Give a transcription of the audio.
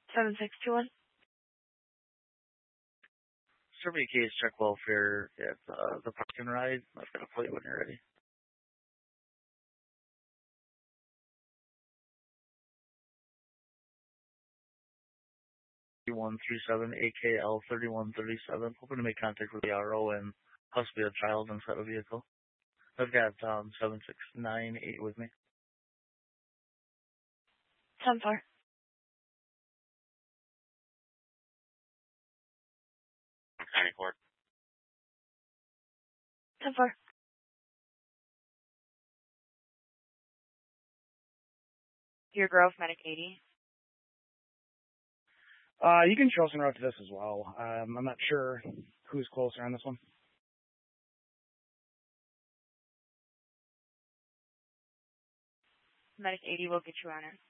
7621. Survey case, check welfare at the park and ride. I've got a plate when you're ready. AKL 3137. Hoping to make contact with the RO and possibly a child inside a vehicle. I've got 7698 with me. 10-4. 94. 10-4. Deer Grove, Medic 80. You can show us en route to this as well. I'm not sure who's closer on this one. Medic 80 will get you on it.